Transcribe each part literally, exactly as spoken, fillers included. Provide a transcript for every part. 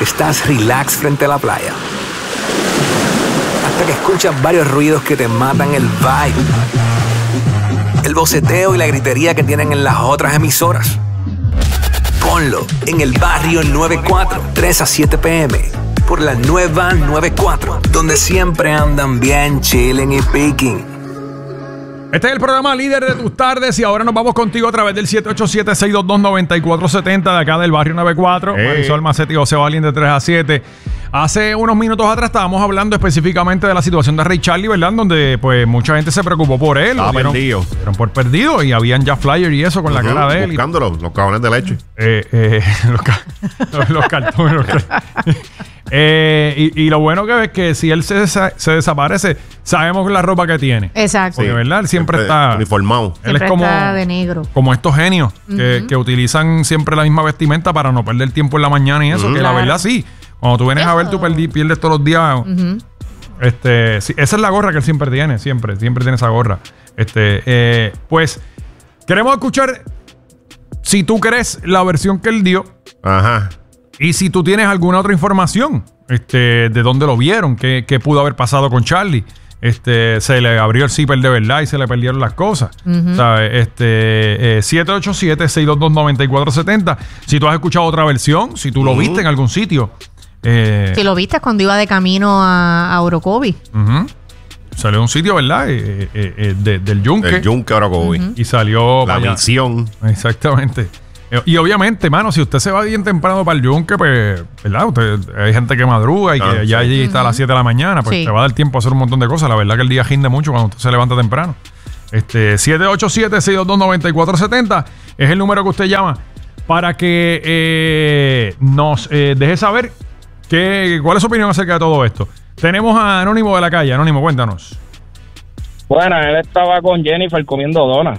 estás relax frente a la playa. Hasta que escuchas varios ruidos que te matan el vibe. El boceteo y la gritería que tienen en las otras emisoras. Ponlo en el barrio noventa y cuatro, tres a siete p m por la nueva noventa y cuatro, donde siempre andan bien chilling y picking. Este es el programa líder de tus tardes y ahora nos vamos contigo a través del siete ocho siete, seis dos dos, nueve cuatro siete cero de acá del barrio noventa y cuatro. Hey. Marisol Macetti y José Valín de tres a siete. Hace unos minutos atrás estábamos hablando específicamente de la situación de Ray Charlie, ¿verdad? Donde pues mucha gente se preocupó por él. Estaba dieron, perdido. Dieron por perdido y habían ya flyers y eso con uh-huh, la cara de él. Buscándolo, los cajones de leche. Eh, eh, los, ca los, los cartones. Los cartones. Eh, y, y lo bueno que es que si él se, se desaparece, sabemos la ropa que tiene. Exacto. Porque, ¿verdad? Él siempre, siempre está uniformado. Él es como, está de negro. Como estos genios uh-huh. que, que utilizan siempre la misma vestimenta para no perder tiempo en la mañana y eso. Uh-huh. Que claro. La verdad sí. Cuando tú vienes eso. a ver, tú perdí, pierdes todos los días. Uh-huh. Este, sí, esa es la gorra que él siempre tiene. Siempre, siempre tiene esa gorra. Este, eh, pues, queremos escuchar si tú crees la versión que él dio. Ajá. Y si tú tienes alguna otra información, este, de dónde lo vieron, qué, qué pudo haber pasado con Charlie. Este, se le abrió el zipper de verdad y se le perdieron las cosas. Uh-huh. ¿Sabes? Este, eh, siete ocho siete, seis dos dos, nueve cuatro siete cero. Si tú has escuchado otra versión, si tú lo uh-huh. viste en algún sitio. Eh, si lo viste cuando iba de camino a, a Orocovi. Uh-huh. Salió de un sitio, ¿verdad? Eh, eh, eh, de, del Yunque. El Yunque a Orocovi. Uh-huh. Y salió... La misión. Exactamente. Y obviamente, mano, si usted se va bien temprano para el Yunque, pues, ¿verdad? Usted, hay gente que madruga y que ah, ya sí. allí está uh-huh. a las siete de la mañana, pues sí. te va a dar tiempo a hacer un montón de cosas. La verdad que el día rinde mucho cuando usted se levanta temprano. Este, siete ocho siete, seis dos dos, nueve cuatro siete cero es el número que usted llama para que eh, nos eh, deje saber que, cuál es su opinión acerca de todo esto. Tenemos a Anónimo de la calle. Anónimo, cuéntanos. Bueno, él estaba con Jennifer comiendo donas.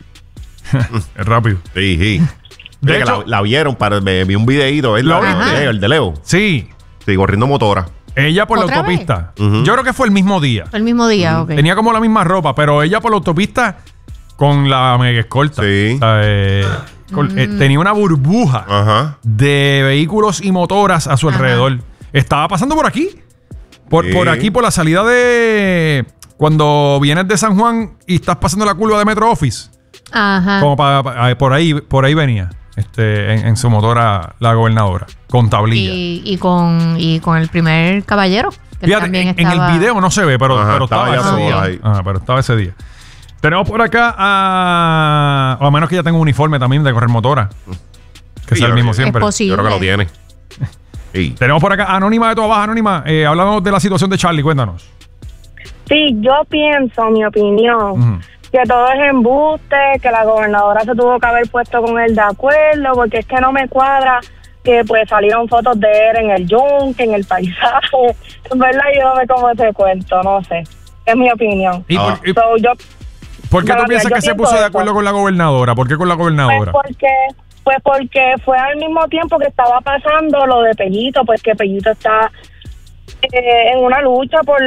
Es rápido. Sí, sí. De Oye, hecho, la, la vieron, para, me vi un videíto, ¿verdad? El de Leo, el de Leo. Sí. Sí, corriendo motora. Ella por la autopista. Uh-huh. Yo creo que fue el mismo día. El mismo día, uh-huh. ok. Tenía como la misma ropa, pero ella por la autopista con la mega escolta. Sí. O sea, eh, con, mm. eh, tenía una burbuja uh-huh. de vehículos y motoras a su uh-huh. alrededor. Estaba pasando por aquí. Por, sí. por aquí, por la salida de... Cuando vienes de San Juan y estás pasando la curva de Metro Office. Ajá. Como para, para, por ahí, por ahí venía. Este, en, en su motora la gobernadora, con tablilla. Y, y, con, y con el primer caballero. Que Fíjate, también en, estaba... en el video no se ve, pero, Ajá, pero estaba, estaba ese día. Ahí. Ajá, pero estaba ese día. Tenemos por acá a... O a menos que ya tenga un uniforme también de correr motora. Que sí, sea el mismo siempre. Es posible. Yo creo que lo tiene. Sí. Tenemos por acá Anónima de tu abajo, Anónima. Eh, hablamos de la situación de Charlie, cuéntanos. Sí, yo pienso, mi opinión... Uh-huh. que todo es embuste, que la gobernadora se tuvo que haber puesto con él de acuerdo, porque es que no me cuadra que pues salieron fotos de él en el Yunque, en el paisaje. En verdad yo no me como ese cuento, no sé. Es mi opinión. ¿Y por, y, so, yo, ¿por qué tú piensas que se puso de acuerdo con la gobernadora? ¿Por qué con la gobernadora? Pues porque, pues porque fue al mismo tiempo que estaba pasando lo de Pellito, pues que Pellito está eh, en una lucha por...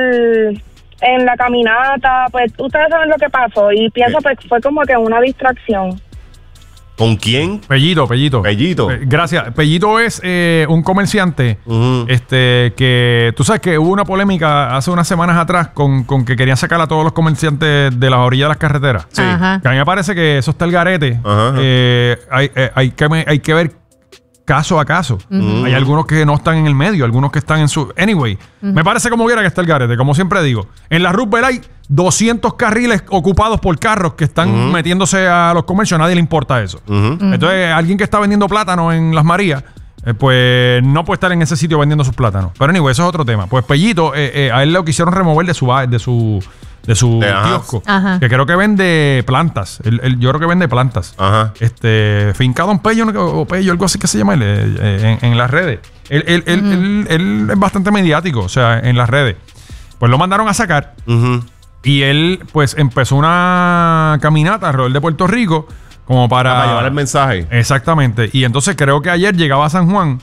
en la caminata, pues ustedes saben lo que pasó y pienso que pues, fue como que una distracción. ¿Con quién? Pellito, Pellito. Pellito. Eh, gracias. Pellito es eh, un comerciante uh-huh. este que, tú sabes que hubo una polémica hace unas semanas atrás con, con que querían sacar a todos los comerciantes de las orillas de las carreteras. Sí. Ajá. Que a mí me parece que eso está el garete. Uh-huh. Eh, hay, eh, hay, que, hay que ver caso a caso. Uh-huh. Hay algunos que no están en el medio, algunos que están en su... Anyway, uh-huh. me parece como quiera que está el garete, como siempre digo. En la Roosevelt hay doscientos carriles ocupados por carros que están uh-huh. metiéndose a los comercios, a nadie le importa eso. Uh-huh. Uh-huh. Entonces, alguien que está vendiendo plátanos en Las Marías, eh, pues no puede estar en ese sitio vendiendo sus plátanos. Pero anyway, eso es otro tema. Pues Pellito, eh, eh, a él lo quisieron remover de su... De su de su de, kiosco, ajá. que creo que vende plantas. Él, él, yo creo que vende plantas. Ajá. Este, Finca Don Pello o Pello, algo así que se llama él, eh, en, en las redes. Él, él, uh-huh. él, él, él es bastante mediático, o sea, en las redes. Pues lo mandaron a sacar. Uh-huh. Y él, pues, empezó una caminata alrededor de Puerto Rico como para... Para llevar el mensaje. Exactamente. Y entonces creo que ayer llegaba a San Juan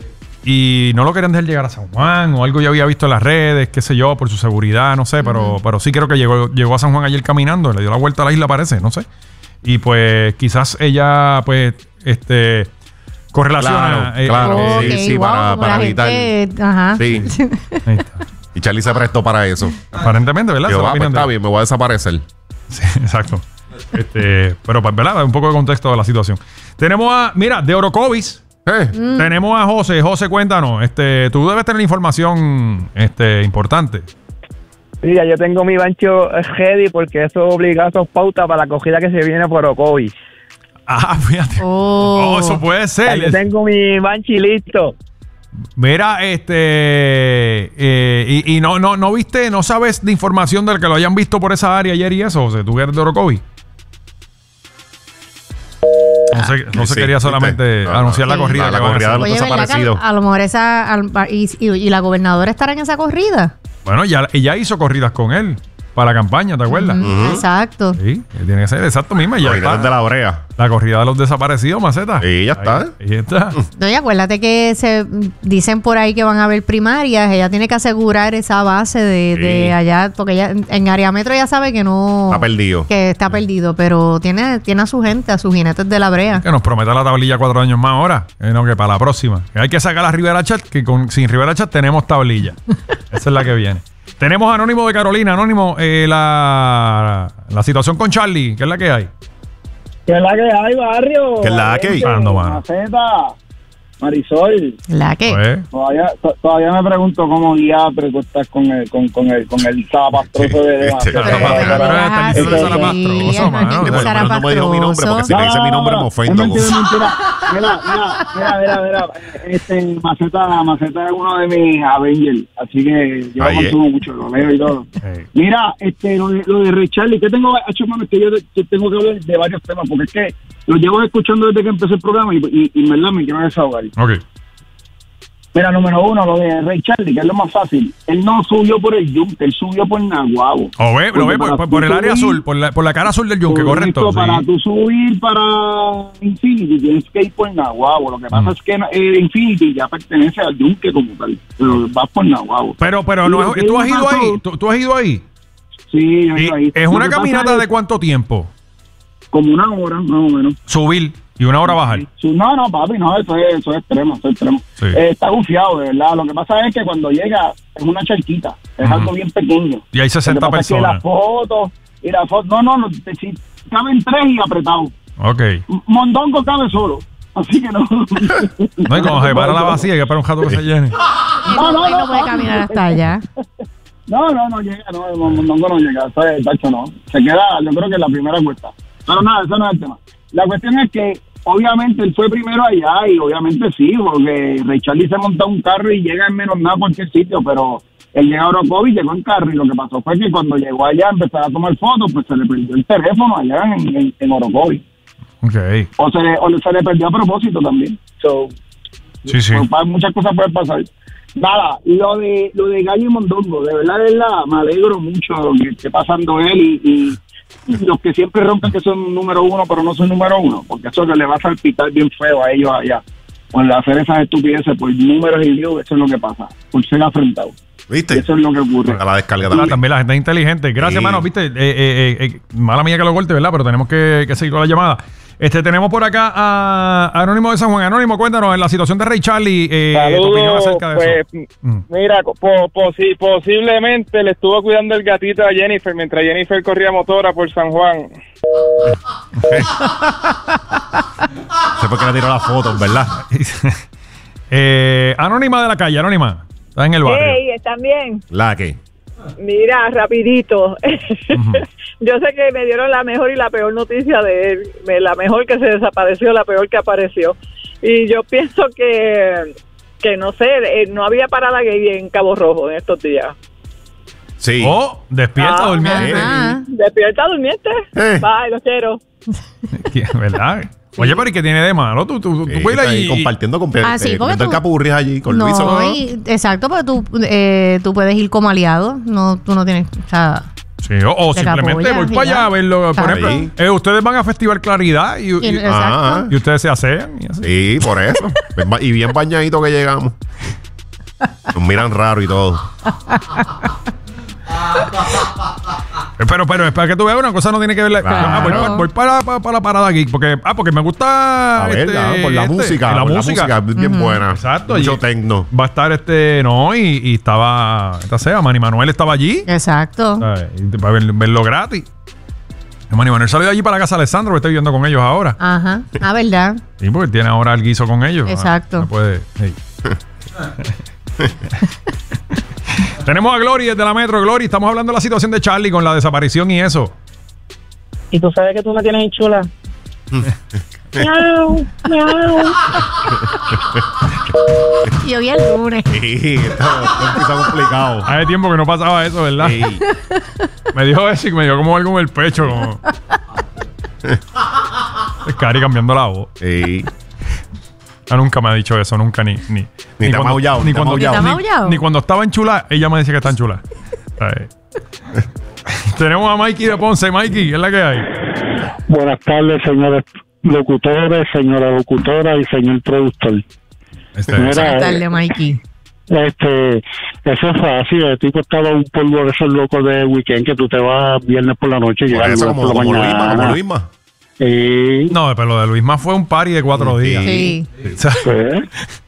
y no lo querían dejar llegar a San Juan o algo. Yo había visto en las redes, qué sé yo, por su seguridad, no sé, pero, uh-huh. pero sí creo que llegó, llegó a San Juan ayer caminando, le dio la vuelta a la isla, parece, no sé. Y pues quizás ella, pues, este, correlaciona. Claro, claro. Ok, sí, sí, wow, para, como para la evitar. gente- Ajá. Sí. Ahí está. Y Charlie se prestó para eso. Aparentemente, ¿verdad? Digo, Esa es la ah, pues opinión de está él. bien, me voy a desaparecer. Sí, exacto. Este, pero, pues, ¿verdad? Un poco de contexto de la situación. Tenemos a, mira, de Orocovis. Eh, Mm. Tenemos a José. José, cuéntanos. Este, tú debes tener información este, importante. Sí, ya yo tengo mi bancho ready porque eso obliga a esos pautas para la acogida que se viene por Orocovis. Ah, fíjate. Oh. Oh, eso puede Ya ser. yo tengo mi banchi listo. Mira, este. eh, y y no, no, no viste, no sabes de información del que lo hayan visto por esa área ayer y eso, José. Tú que eres de Orocovis. No sé, no se Sí, quería solamente viste. anunciar la Sí. corrida. La- la que van a corrida hacer. de los Oye, ¿verdad que desaparecidos. a, a lo mejor esa... al- y, y- y la gobernadora estará en esa corrida? Bueno, ya, ella hizo corridas con él para la campaña, ¿te acuerdas? Mm, Exacto. Sí, tiene que ser exacto mismo. y Ya Los jinetes está. de la brea. La corrida de los desaparecidos, Maceta. Sí, ya está. Ahí, ahí está. No, y acuérdate que se dicen por ahí que van a haber primarias. Ella tiene que asegurar esa base de, Sí. de allá, porque ella en área metro ya sabe que no... Está perdido. Que está perdido, pero tiene, tiene a su gente, a sus jinetes de la brea. Que nos prometa la tablilla cuatro años más ahora. Eh, no, que para la próxima. Que hay que sacar a Rivera Chat, que con, sin Rivera Chat tenemos tablilla. Esa es la que viene. Tenemos a Anónimo de Carolina. Anónimo, eh, la, la situación con Charlie, ¿qué es la que hay? ¿Qué es la que hay, barrio? ¿Qué es la que hay? Ando, mano. Maceta, Marisol. ¿La qué? Pues, Todavía, to- todavía me pregunto cómo diablo tú estás con el, con, con el, con el zapastroso de, de Sí, Maceta. pero- pero- pero- pero- Ah, está diciendo sí, zarapastroso, mano. no, Pero- Pero no me dijo mi nombre porque si le dice mi nombre me ofendo. Es mentira, es mentira. Mira, mira, mira, mira, mira. Este, Maceta, Maceta es uno de mis Avengers, así que yo Ahí lo es. consumo mucho, lo leo y todo. eh, Mira, este, lo de, lo de Ray Charlie, que tengo, hecho, mano, es que yo, yo tengo que hablar de varios temas, porque es que lo llevo escuchando desde que empecé el programa y, y, y en verdad me quiero desahogar. ok. Mira, número uno, lo de Ray Charlie, que es lo más fácil. Él no subió por el Yunque, él subió por Naguabo. O ve, lo Porque ve por, para por- tú por el área subir- azul, por la, por la cara azul del yunque, correcto. Para Sí. tú subir para Infinity tienes que ir por Naguabo. Lo que pasa Mm. es que eh, Infinity ya pertenece al Yunque como tal, pero vas por Naguabo. Pero, pero Y no lo es- que tú has él ido pasó- ahí. ¿Tú, tú has ido ahí. Sí, yo he Y ido ahí. es Lo una que pasa caminata es de cuánto tiempo. como una hora, más o menos. Subir y una hora bajar. Sí, No, no, papi, no, eso es, eso es extremo, eso es extremo. Sí. Eh, está confiado, de verdad. Lo que pasa es que cuando llega es una charquita, es Ujú. algo bien pequeño. Y hay sesenta Lo que pasa es que personas. la foto, y la foto, no, no, no, te- si caben tres y apretados. Ok. Mondongo cabe solo, así que no. No, y cuando se para la vacía, hay que esperar un jato que se llene. No, no, Él no no, puede papi. caminar hasta allá. No, no, no llega, no, el Mondongo no llega, eso es, tacho, no. Se queda, yo creo que en la primera cuesta. Pero nada, eso no es el tema. La cuestión es que, obviamente, él fue primero allá y obviamente sí, porque Ray Charlie se montó un carro y llega en menos nada a cualquier sitio, pero él llegó a Orocovis y llegó en carro y lo que pasó fue que cuando llegó allá a empezar a tomar fotos, pues se le perdió el teléfono allá en, en, en Orocovis. Ok. O se, le, o se le perdió a propósito también. So, Sí, sí. pues, pa- muchas cosas pueden pasar. Nada, lo de lo de Gallo y Mondongo, de verdad, de verdad, me alegro mucho de lo que esté pasando él y, y, y los que siempre rompen que son número uno, pero no son número uno, porque eso que le va a salpitar bien feo a ellos allá. Por hacer esas estupideces por números y views, eso es lo que pasa, por ser afrentado. ¿Viste? Eso es lo que ocurre. A la descarga Ah, también. también la gente es inteligente. Gracias, Sí. mano. Viste, eh, eh, eh, mala mía que lo corte, ¿verdad? Pero tenemos que, que seguir con la llamada. Este, tenemos por acá a Anónimo de San Juan. Anónimo, cuéntanos, en la situación de Ray Charlie, eh, tu opinión acerca de pues, eso. Mm. mira, po- posi- posiblemente le estuvo cuidando el gatito a Jennifer mientras Jennifer corría motora por San Juan. Sé por qué le tiró las fotos, ¿verdad? eh, Anónima de la calle, Anónima. Está en el barrio. Hey, ¿están bien? La que. Mira, rapidito. Yo sé que me dieron la mejor y la peor noticia de él. Me- La mejor que se desapareció, la peor que apareció. Y yo pienso que, que no sé, eh, no había parada gay en Cabo Rojo en estos días. Sí. Oh, despierta, Ah, durmiente. Ajá. Despierta durmiente. Eh. Bye, los quiero. ¿Verdad? Oye, pero ¿y qué tiene de malo? Tú, tú, tú Sí, puedes ir está ahí allí. compartiendo con Ah, sí, eh, porque comiendo el tú- capurris allí con Luis. No, y- exacto, porque tú, eh, tú puedes ir como aliado. No, tú no tienes. O sea, Sí, o, o Te la simplemente apoyas voy y para ya. allá a verlo. Por Claro. ejemplo, Ahí. eh, ustedes van a Festival Claridad y, y- y- exacto. Ah. y ustedes se asean. Y así. Sí, por eso. Ven ba- y bien bañadito que llegamos. Nos miran raro y todo. Pero, pero, es para que tú veas una cosa, no tiene que ver. Claro. Ah, voy, para, voy para, para, para la parada aquí. Porque, ah, porque me gusta. A ver, este, la- por la este, música. La por música. La música bien buena. Exacto. Mucho y tecno. Va a estar este. No, y, y estaba. Esta sea, Manny Manuel estaba allí. Exacto. ¿Sabes? Y para ver- verlo gratis. Manny Manuel salió de allí para la casa de Alessandro, que estoy viviendo con ellos ahora. Ajá. Ah, ¿verdad? Sí, porque tiene ahora el guiso con ellos. Exacto. Ah, no puede. Sí. Tenemos a Glory desde la Metro. Glory, estamos hablando de la situación de Charlie con la desaparición y eso. Y tú sabes que tú me tienes en chula. Miau, miau. Y hoy el lunes. Sí, esto, esto empieza complicado. Hace tiempo que no pasaba eso, ¿verdad? Sí. Me dijo eso y me dio como algo en el pecho. Como... Es Cari cambiando la voz. Sí. Ah, nunca me ha dicho eso, nunca ni. Ni, Ni te ha maullado, ni, ni te ha cuando, maullado. ¿Ni te ha ni- maullado? ni cuando estaba en chula, ella me decía que está en chula. ¿Sabes? Tenemos a Mikey de Ponce. Mikey, ¿qué es la que hay? Buenas tardes, señores locutores, señora locutora y señor productor. Este, Mira, Buenas tardes, Mikey. Este, eso es fácil. El tipo estaba un polvo de esos locos de weekend que tú te vas viernes por la noche y Por llegas eso, lunes como, por la como Luisma, mañana. como Luisma. Y, No, pero lo de Luisma fue un party de cuatro días. Sí. O sea, pues,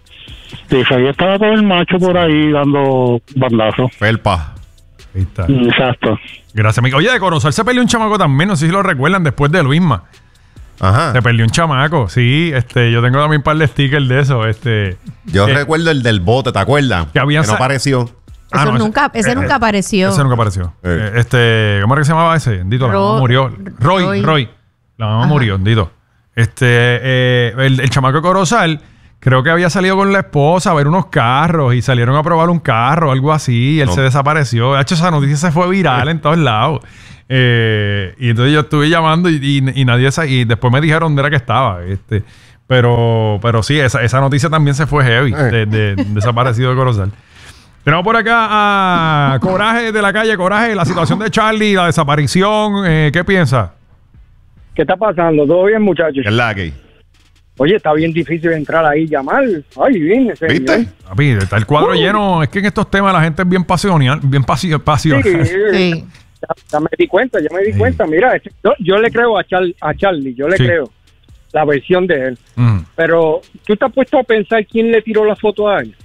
y ahí estaba todo el macho por ahí dando bandazos. Felpa. ahí está. Exacto. Gracias, Mikey. Oye, de Corozal se perdió un chamaco también. No sé si lo recuerdan después de Luisma. Ajá. Se perdió un chamaco. Sí, este, yo tengo también un par de stickers de eso. Este, Yo eh, recuerdo el del bote, ¿te acuerdas? Que había no sa- apareció. Ah, Eso no, ese- nunca, ese eh, nunca eh, apareció. Ese nunca apareció. Eh. Eh, este, ¿cómo era que se llamaba ese? Dito, la Ro- mamá murió. Roy, Roy. Roy. La mamá Ajá. murió, Dito. Este, eh, el, el chamaco de Corozal, creo que había salido con la esposa a ver unos carros y salieron a probar un carro, algo así. Y él No. se desapareció. De hecho, esa noticia se fue viral en todos lados. Eh, y entonces yo estuve llamando y, y- y nadie sa- y después me dijeron dónde era que estaba. Este, pero, pero sí, esa, esa noticia también se fue heavy, de, de- desaparecido de Corozal. Tenemos por acá a Coraje de la calle Coraje, la situación de Charlie, la desaparición. Eh, ¿Qué piensa? ¿Qué está pasando? ¿Todo bien, muchachos? ¿Qué es la que? Oye, está bien difícil entrar ahí y llamar. Ay, bien, señor. ¿Viste? Papi, está el cuadro lleno. Es que en estos temas la gente es bien pasional, bien pasio, Sí, pasional. Sí. Ya, ya me di cuenta, ya me di Sí. cuenta. Mira, este- yo, yo le creo a, Char- a Charlie, yo le Sí. creo la versión de él. Mm. Pero, ¿tú te has puesto a pensar quién le tiró la foto a él?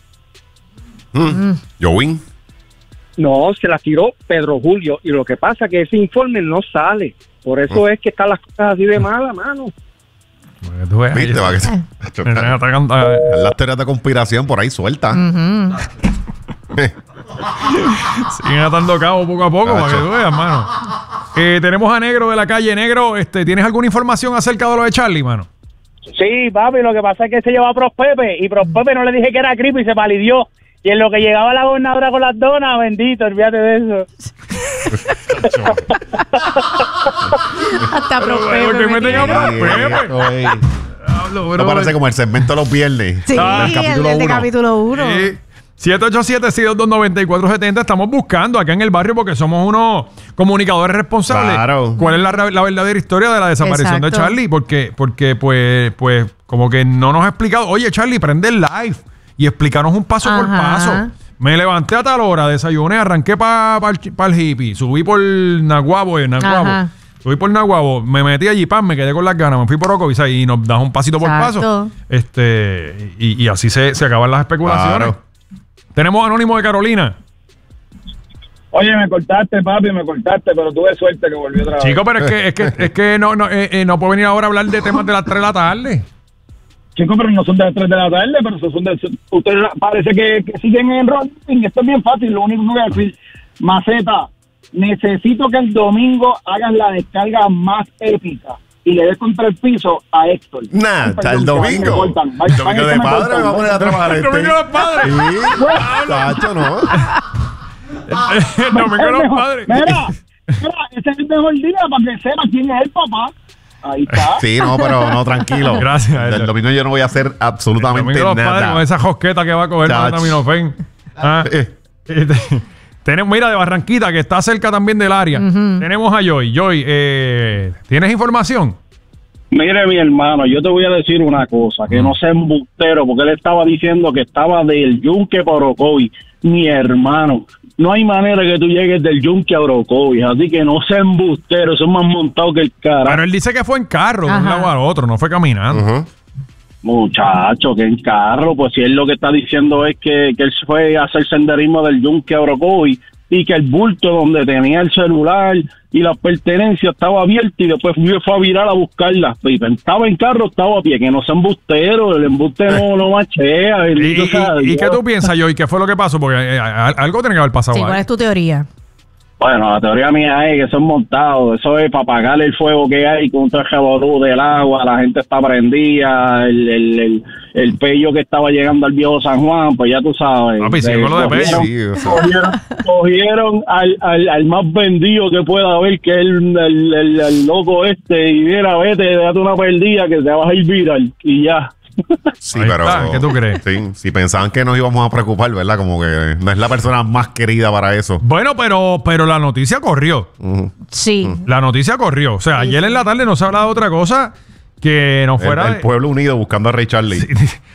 Mm. Jowin. No, se la tiró Pedro Julio. Y lo que pasa es que ese informe no sale. Por eso es que están las cosas así de mala, mano. Porque tú ves, ¿Viste? Va que se- me están atacando, eh, Las teorías de conspiración por ahí sueltas. Ujú. siguen atando cabo poco a poco para que tú veas, mano. Eh, tenemos a Negro de la calle. Negro, este, ¿tienes alguna información acerca de lo de Charlie, mano? Sí, papi, lo que pasa es que se llevó a Prospepe y Prospepe no le dije que era creepy y se validió. Y en lo que llegaba la gobernadora con las donas, bendito, olvídate de eso. Hasta Pero, Prospepe ¿por qué me meten a tiene. Prospepe? Esto es- Diablo, esto bro. parece como el segmento de los viernes. Sí, Ah, el, del capítulo el de uno. capítulo uno. Sí. siete ocho siete, seis dos dos, nueve cuatro siete cero. Estamos buscando acá en el barrio porque somos unos comunicadores responsables. Claro. ¿Cuál es la, re- la verdadera historia de la desaparición de Exacto. Charlie? Porque, porque pues, pues, como que no nos ha explicado. Oye, Charlie, prende el live y explícanos un paso por Ajá. paso. Me levanté a tal hora, desayuné, arranqué para el hippie, subí por Naguabo, eh, Naguabo. Ajá. Subí por Naguabo, me metí allí, pan, me quedé con las ganas, me fui por Ocovisa y nos das un pasito por Exacto. paso. Este, y, y así se, se acaban las especulaciones. Claro. Tenemos Anónimo de Carolina. Oye, me cortaste, papi, me cortaste, pero tuve suerte que volví otra vez. Chico, pero es que, es que, es que no, no, eh, eh, no puedo venir ahora a hablar de temas de las tres de la tarde. Chicos, pero no son de las tres de la tarde, pero eso son de... Ustedes parece que, que siguen en rolling. Esto es bien fácil, lo único que voy a decir. Maceta, necesito que el domingo hagas la descarga más épica y le des contra el piso a Héctor. Nah, Ay, hasta el perdón, que van y me domingo. cortan. Van- El domingo van y de me padre cortan. me va a poner a trabajar El este. domingo de los padres. Sí, tacho, no. El domingo de El los mejor- padres. Mira, mira, ese es el mejor día para que sepa quién es el papá. Ahí está. Sí, no, pero no, tranquilo. Gracias, El domingo yo no voy a hacer El absolutamente domingo de los padres nada. con esa josqueta que va a coger Chach. acetaminofén. Ah, Eh. este, tenemos, mira, de Barranquita, que está cerca también del área. Tenemos a Joy. Joy, eh, ¿tienes información? Mire, mi hermano, yo te voy a decir una cosa, que no sea embustero, porque él estaba diciendo que estaba del Yunque por Orocovi. Mi hermano, no hay manera que tú llegues del Yunque a Orocovis, así que no sea embustero, son más montados que el carajo. Pero él dice que fue en carro, de un lado al otro, no fue caminando. Uh-huh. Muchacho, que en carro, pues si él lo que está diciendo es que, que él fue a hacer senderismo del Yunque a Orocovis y que el bulto donde tenía el celular y las pertenencias estaba abierto y después fue a virar a buscarlas. Y estaba en carro, estaba a pie, que no sea embustero, el embuste no, no machea. ¿Y, y, y, ¿Y qué tú piensas, Joey? ¿Qué fue lo que pasó? Porque eh, algo tiene que haber pasado. Sí, ¿cuál ahí. es tu teoría? Bueno, la teoría mía es que son montados, eso es para apagar el fuego que hay contra el revolú del agua, la gente está prendida, el, el, el, el pello que estaba llegando al viejo San Juan, pues ya tú sabes. Papi, sí, lo de pello. Sí, o sea. Cogieron, cogieron al, al, al más vendido que pueda haber, que es el, el, el, el loco este, y mira, vete, date una perdida que te vas a ir viral, y ya. Sí, pero está. ¿Qué tú crees? Sí, si pensaban que nos íbamos a preocupar, ¿verdad? Como que no es la persona más querida para eso. Bueno, pero, pero la noticia corrió. Uh-huh. Sí. Uh-huh. La noticia corrió. O sea, sí, ayer sí. en la tarde no se hablaba de otra cosa que no fuera... El, el de... pueblo unido buscando a Ray Charlie. Sí.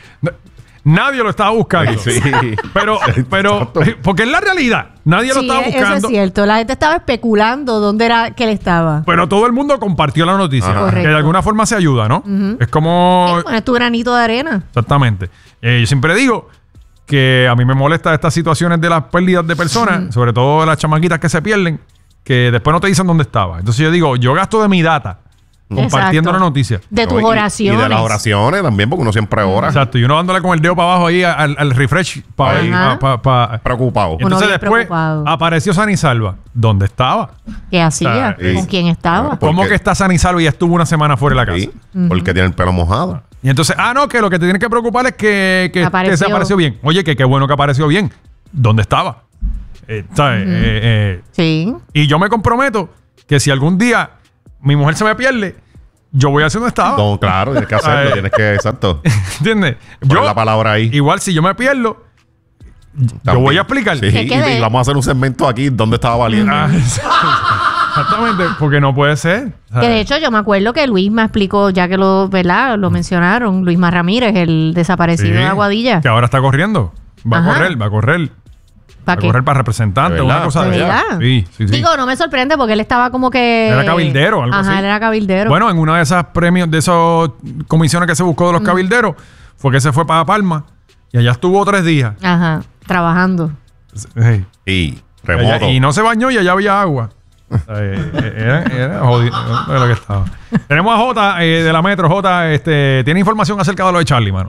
Nadie lo estaba buscando. Sí. Pero, pero, porque es la realidad. Nadie lo Sí, estaba buscando. eso es cierto. La gente estaba especulando dónde era que él estaba. Pero todo el mundo compartió la noticia. Ajá. Que Correcto. de alguna forma se ayuda, ¿no? Ujú. Es como... Sí, pones tu granito de arena. Exactamente. Eh, yo siempre digo que a mí me molesta estas situaciones de las pérdidas de personas, Ujú. sobre todo de las chamaquitas que se pierden, que después no te dicen dónde estaba. Entonces yo digo, yo gasto de mi data compartiendo Exacto. la noticia. De tus Y- oraciones. Y de las oraciones también, porque uno siempre ora. Exacto. Y uno dándole con el dedo para abajo ahí al, al refresh. Para Ahí. pa, pa- pa- Preocupado. Y entonces bien después preocupado. apareció San y Salva. ¿Dónde estaba? ¿Qué hacía? Sí. ¿Con quién estaba? ¿Por ¿Cómo qué? que está San y Salva y estuvo una semana fuera de la casa? Sí, porque tiene el pelo mojado. Y entonces, ah, no, que lo que te tiene que preocupar es que, que, Apareció. que se apareció bien. Oye, que qué bueno que apareció bien. ¿Dónde estaba? Eh, ¿sabes? Ujú. Eh, eh, Sí. y yo me comprometo que si algún día mi mujer se me pierde, yo voy a hacer donde estaba. No, claro, tienes que hacerlo, Ay. tienes que, exacto. ¿Entiendes? Poner Yo, la palabra ahí. igual, si yo me pierdo, yo También. voy a explicar. Sí, Que y, quede. y vamos a hacer un segmento aquí donde estaba valiendo. Ah, exactamente, porque no puede ser. Que de hecho yo me acuerdo que Luis me explicó, ya que lo, ¿verdad? Lo mencionaron, Luisma Ramírez, el desaparecido Sí, de Aguadilla. que ahora está corriendo. Va Ajá. a correr, va a correr. Va ¿Para a qué? correr para representante, ¿De una verdad? cosa ¿De de verdad? Sí, sí, sí. Digo, no me sorprende porque él estaba como que... Era cabildero, algo Ajá, así. él era cabildero. Bueno, en una de esas premios, de esas comisiones que se buscó de los cabilderos, fue que se fue para Palma y allá estuvo tres días. Ajá, trabajando. Sí. Y remoto. Allá- y no se bañó y allá había agua. Eh, eh, era, era jodido era lo que estaba. Tenemos a Jota eh, de la Metro. Jota, este, tiene información acerca de lo de Charlie, mano.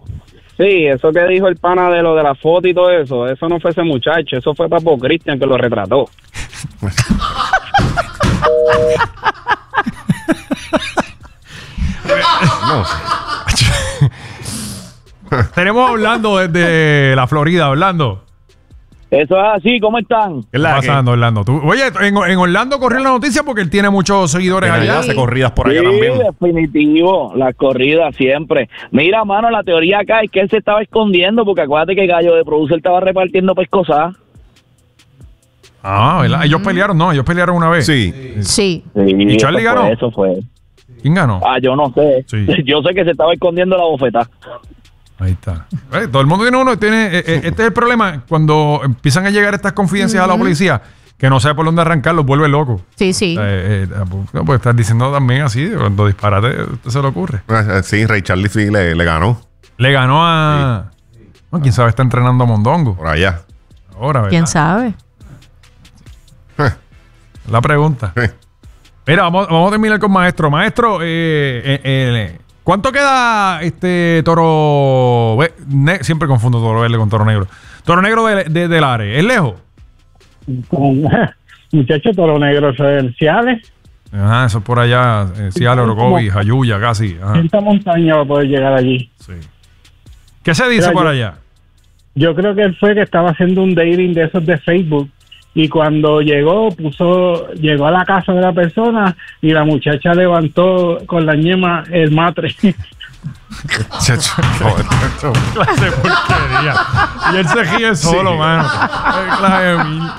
Sí, eso que dijo el pana de lo de la foto y todo eso, eso no fue ese muchacho, eso fue Papo Cristian que lo retrató. No. Tenemos a Orlando desde la Florida, Orlando. Eso es así, ¿cómo están? ¿Qué está pasando, Orlando? Tú- oye, en, en Orlando corrió la noticia porque él tiene muchos seguidores Tiene allá. hace corridas por allá Sí, también. definitivo, las corridas siempre. Mira, mano, la teoría acá es que él se estaba escondiendo porque acuérdate que Gallo de Producer estaba repartiendo pescosas. Ah, ¿verdad? Ellos pelearon, no, ellos pelearon una vez. Sí. Sí. ¿Y Charlie eso ganó? Fue, eso fue. ¿Quién ganó? Ah, yo no sé. Sí. Yo sé que se estaba escondiendo la bofeta. Ahí está. Eh, todo el mundo tiene uno. Tiene, eh, eh, este es el problema. Cuando empiezan a llegar estas confidencias a la policía, que no sabe por dónde arrancar, los vuelve locos. Sí, sí. Eh, eh, no puede estar diciendo también así, cuando disparate, a usted se le ocurre. Eh, Sí, Ray Charlie sí le, le ganó Le ganó a... No, quién sabe, está entrenando a Mondongo. por allá. Ahora, ¿verdad? ¿Quién sabe? Eh, La pregunta. eh. Mira, vamos, vamos a terminar con Maestro. Maestro, eh, eh, eh, ¿cuánto queda este Toro... ve- ne- siempre confundo Toro Verde con Toro Negro. Toro Negro de, de, del Are. ¿Es lejos? Con muchachos Toro Negro Ciales. Ajá, eso es por allá. Eh, Ciales, Orocovis, Jayuya, casi. Ajá. Esta montaña va a poder llegar allí. Sí. ¿Qué se dice Mira, por yo- allá? Yo creo que él fue que estaba haciendo un dating de esos de Facebook y cuando llegó, puso, llegó a la casa de la persona y la muchacha levantó con la ñema el matre. Chacho, clase de porquería. Y él se ríe solo, mano. Qué clase de mil-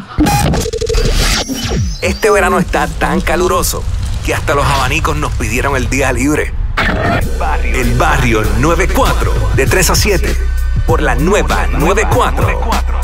Este verano está tan caluroso que hasta los abanicos nos pidieron el día libre. El Barrio noventa y cuatro, de tres a siete, por la nueva noventa y cuatro.